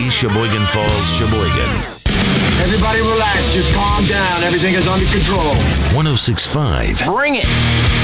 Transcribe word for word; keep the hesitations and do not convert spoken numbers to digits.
East Sheboygan Falls, Sheboygan. Everybody relax, just calm down. Everything is under control. one oh six point five. Bring it!